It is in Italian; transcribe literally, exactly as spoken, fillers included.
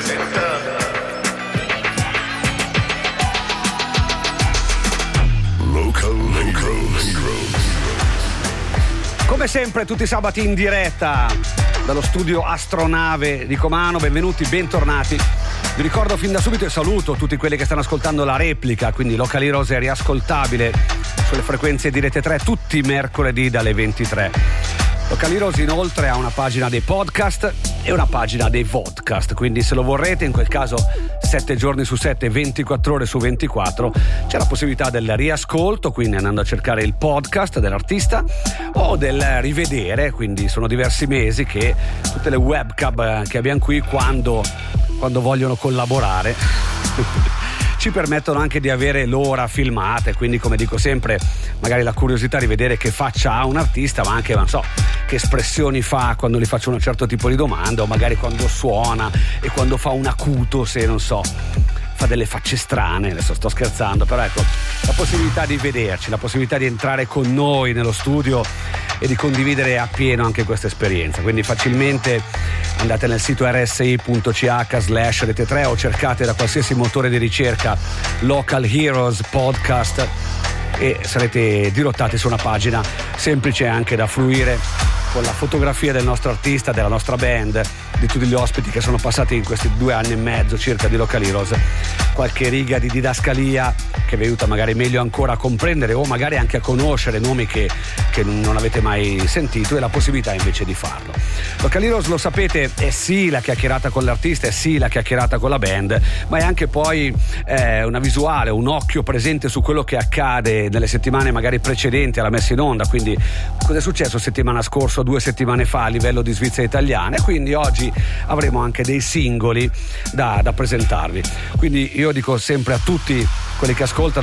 Come sempre tutti i sabati in diretta dallo studio Astronave di Comano, benvenuti, bentornati. Vi ricordo fin da subito e saluto tutti quelli che stanno ascoltando la replica, quindi Local Heroes è riascoltabile sulle frequenze di Rete tre tutti i mercoledì dalle ventitré. Local Heroes inoltre ha una pagina dei podcast e una pagina dei vodcast, quindi se lo vorrete, in quel caso sette giorni su sette, ventiquattro ore su ventiquattro, c'è la possibilità del riascolto, quindi andando a cercare il podcast dell'artista, o del rivedere, quindi sono diversi mesi che tutte le webcam che abbiamo qui, quando, quando vogliono collaborare ci permettono anche di avere l'ora filmata, quindi come dico sempre, magari la curiosità di vedere che faccia ha un artista, ma anche, non so, che espressioni fa quando gli faccio un certo tipo di domanda, o magari quando suona e quando fa un acuto, se non so, fa delle facce strane, adesso sto scherzando, però ecco, la possibilità di vederci, la possibilità di entrare con noi nello studio e di condividere appieno anche questa esperienza. Quindi facilmente andate nel sito r s i punto c h slash rete tre o cercate da qualsiasi motore di ricerca Local Heroes Podcast e sarete dirottati su una pagina semplice anche da fruire, con la fotografia del nostro artista, della nostra band, di tutti gli ospiti che sono passati in questi due anni e mezzo circa di Local Heroes, qualche riga di didascalia che vi aiuta magari meglio ancora a comprendere o magari anche a conoscere nomi che, che non avete mai sentito, e la possibilità invece di farlo. Local Heroes, lo sapete, è sì la chiacchierata con l'artista, è sì la chiacchierata con la band, ma è anche poi eh, una visuale, un occhio presente su quello che accade nelle settimane magari precedenti alla messa in onda, quindi cosa è successo settimana scorsa, due settimane fa a livello di Svizzera italiana, e quindi oggi avremo anche dei singoli da, da presentarvi. Quindi io dico sempre a tutti quelli che ascoltano